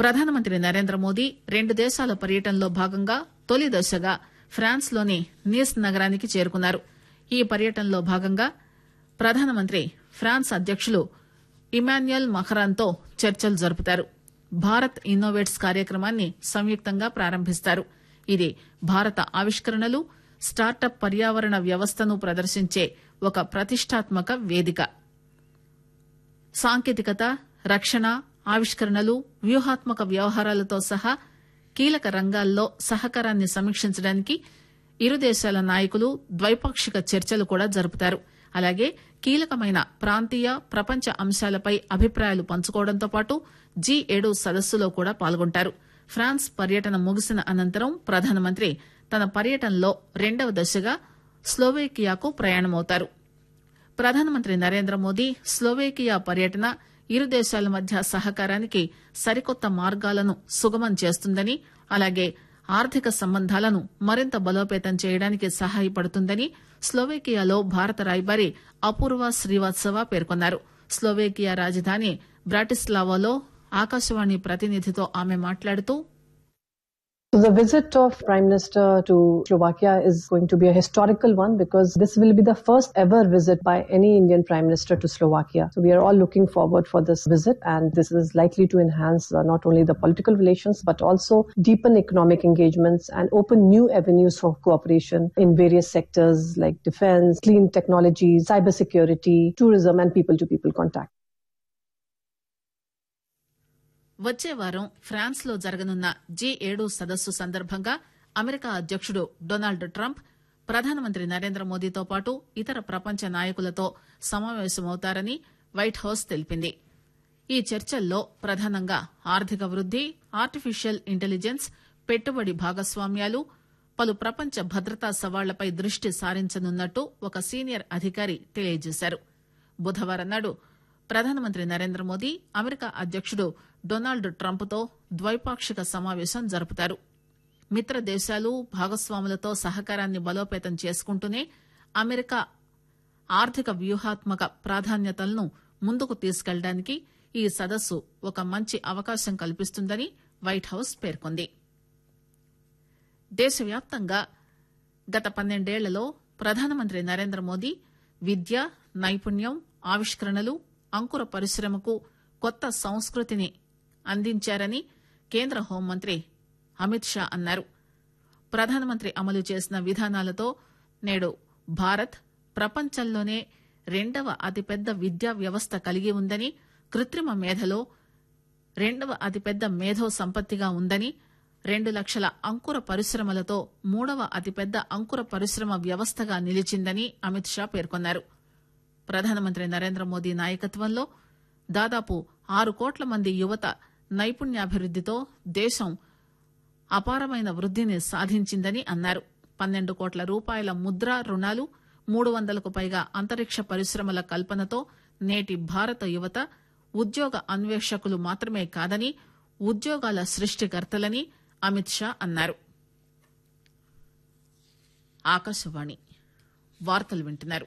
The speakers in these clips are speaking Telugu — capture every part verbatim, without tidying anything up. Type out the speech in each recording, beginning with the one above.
ప్రధానమంత్రి నరేంద్ర మోదీ రెండు దేశాల పర్యటనలో భాగంగా తొలి దశగా ఫ్రాన్స్ లోని నీస్ నగరానికి చేరుకున్నారు. ఈ పర్యటనలో భాగంగా ప్రధానమంత్రి ఫ్రాన్స్ అధ్యకులు ఇమాన్యుయల్ మఖరాన్ తో చర్చలు జరుపుతారు. భారత్ ఇన్నోవేట్స్ కార్యక్రమాన్ని సంయుక్తంగా ప్రారంభిస్తారు. ఇది భారత ఆవిష్కరణలు, స్టార్టప్ పర్యావరణ వ్యవస్థను ప్రదర్శించే ఒక ప్రతిష్టాత్మక వేదిక. సాంకేతికత, రక్షణ, ఆవిష్కరణలు, వ్యూహాత్మక వ్యవహారాలతో సహా కీలక రంగాల్లో సహకారాన్ని సమీక్షించడానికి ఇరు దేశాల నాయకులు ద్వైపాక్షిక చర్చలు కూడా జరుపుతారు. అలాగే కీలకమైన ప్రాంతీయ, ప్రపంచ అంశాలపై అభిప్రాయాలు పంచుకోవడంతో పాటు జీ ఏడు సదస్సులో కూడా పాల్గొంటారు. ఫ్రాన్స్ పర్యటన ముగిసిన అనంతరం ప్రధానమంత్రి తన పర్యటనలో రెండవ దశగా స్లోవేకియాకు ప్రయాణమవుతారు. ప్రధానమంత్రి నరేంద్ర మోదీ స్లోవేకియా పర్యటన ఇరు దేశాల మధ్య సహకారానికి సరికొత్త మార్గాలను సుగమం చేస్తుందని, అలాగే ఆర్థిక సంబంధాలను మరింత బలోపేతం చేయడానికి సహాయపడుతుందని స్లోవేకియాలో భారత రాయబారి అపూర్వ శ్రీవాత్సవ పేర్కొన్నారు. స్లోవేకియా రాజధాని బ్రాటిస్లావాలో ఆకాశవాణి ప్రతినిధితో ఆమె మాట్లాడుతూ, So the visit of Prime Minister to Slovakia is going to be a historical one because this will be the first ever visit by any Indian Prime Minister to Slovakia. So we are all looking forward for this visit, and this is likely to enhance uh, not only the political relations but also deepen economic engagements and open new avenues for cooperation in various sectors like defense, clean technology, cybersecurity, tourism and people-to-people contact. వచ్చే వారం ఫ్రాన్స్ లో జరగనున్న జీ ఏడు సదస్సు సందర్భంగా అమెరికా అధ్యకుడు డొనాల్డ్ ట్రంప్ ప్రధానమంత్రి నరేంద్ర మోదీతో పాటు ఇతర ప్రపంచ నాయకులతో సమావేశమవుతారని వైట్ హౌస్ తెలిపింది. ఈ చర్చల్లో ప్రధానంగా ఆర్థిక వృద్ది, ఆర్టిఫిషియల్ ఇంటెలిజెన్స్, పెట్టుబడి భాగస్వామ్యాలు, పలు ప్రపంచ భద్రతా సవాళ్లపై దృష్టి సారించనున్నట్టు ఒక సీనియర్ అధికారి తెలియజేశారు. బుధవారం నాడు ప్రధానమంత్రి నరేంద్ర మోదీ అమెరికా అధ్యకుడు డొనాల్డ్ ట్రంప్ తో ద్వైపాక్షిక సమావేశం జరుపుతారు. మిత్ర దేశాలు, భాగస్వాములతో సహకారాన్ని బలోపేతం చేసుకుంటూనే అమెరికా ఆర్థిక వ్యూహాత్మక ప్రాధాన్యతలను ముందుకు తీసుకెళ్లడానికి ఈ సదస్సు ఒక మంచి అవకాశం కల్పిస్తుందని వైట్ హౌస్ పేర్కొంది. దేశవ్యాప్తంగా గత పన్నెండేళ్లలో ప్రధానమంత్రి నరేంద్ర మోదీ విద్య, నైపుణ్యం, ఆవిష్కరణలు, అంకుర పరిశ్రమకు కొత్త సంస్కృతిని అందించారని కేంద్ర హోంమంత్రి అమిత్ షా అన్నారు. ప్రధానమంత్రి అమలు చేసిన విధానాలతో నేడు భారత్ ప్రపంచంలోనే రెండవ అతిపెద్ద విద్యా వ్యవస్థ కలిగి ఉందని, కృత్రిమ మేధలో రెండవ అతిపెద్ద మేధో సంపత్తిగా ఉందని, రెండు లక్షల అంకుర పరిశ్రమలతో మూడవ అతిపెద్ద అంకుర పరిశ్రమ వ్యవస్థగా నిలిచిందని అమిత్ షా పేర్కొన్నారు. ప్రధానమంత్రి నరేంద్ర మోదీ నాయకత్వంలో దాదాపు ఆరు కోట్ల మంది యువత నైపుణ్యాభివృద్దితో దేశం అపారమైన వృద్దిని సాధించిందని అన్నారు. పన్నెండు కోట్ల రూపాయల ముద్రా రుణాలు, మూడు వందలకు పైగా అంతరిక్ష పరిశ్రమల కల్పనతో నేటి భారత యువత ఉద్యోగ అన్వేషకులు మాత్రమే కాదని, ఉద్యోగాల సృష్టికర్తలని అమిత్ షా అన్నారు. ఆకాశవాణి వార్తలు వింటున్నారు.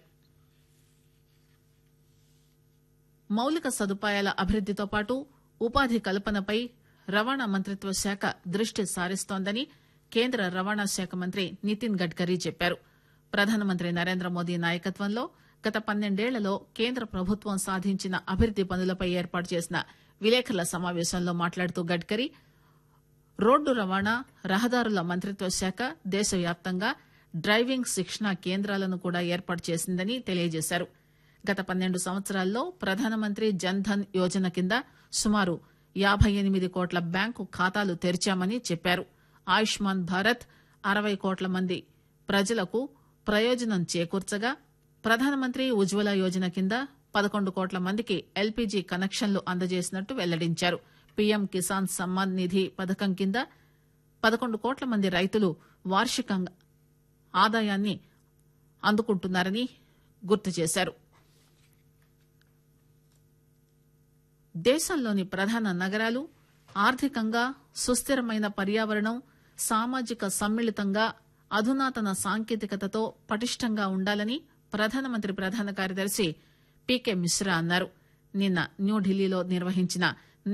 మౌలిక సదుపాయాల అభివృద్దితో పాటు ఉపాధి కల్పనపై రవాణా మంత్రిత్వ శాఖ దృష్టి సారిస్తోందని కేంద్ర రవాణా శాఖ మంత్రి నితిన్ గడ్కరీ చెప్పారు. ప్రధానమంత్రి నరేంద్ర మోదీ నాయకత్వంలో గత పన్నెండేళ్లలో కేంద్ర ప్రభుత్వం సాధించిన అభివృద్ది పనులపై ఏర్పాటు చేసిన విలేకరుల సమావేశంలో మాట్లాడుతూ గడ్కరీ రోడ్డు రవాణా, రహదారుల మంత్రిత్వ శాఖ దేశవ్యాప్తంగా డ్రైవింగ్ శిక్షణా కేంద్రాలను కూడా ఏర్పాటు చేసిందని తెలియజేశారు. గత పన్నెండు సంవత్సరాల్లో ప్రధానమంత్రి జన్ ధన్ యోజన కింద సుమారు యాబై ఎనిమిది కోట్ల బ్యాంకు ఖాతాలు తెరిచామని చెప్పారు. ఆయుష్మాన్ భారత్ అరవై కోట్ల మంది ప్రజలకు ప్రయోజనం చేకూర్చగా, ప్రధానమంత్రి ఉజ్వల యోజన కింద పదకొండు కోట్ల మందికి ఎల్పీజీ కనెక్షన్లు అందజేసినట్టు వెల్లడించారు. పీఎం కిసాన్ సమ్మాన్ నిధి పథకం కింద పదకొండు కోట్ల మంది రైతులు వార్షికంగా ఆదాయాన్ని అందుకుంటున్నారని గుర్తు చేశారు. దేశంలోని ప్రధాన నగరాలు ఆర్థికంగా సుస్థిరమైన పర్యావరణం, సామాజిక సమ్మిళితంగా అధునాతన సాంకేతికతతో పటిష్టంగా ఉండాలని ప్రధానమంత్రి ప్రధాన కార్యదర్శి పీకే మిశ్రా అన్నారు. నిన్న న్యూఢిల్లీలో నిర్వహించిన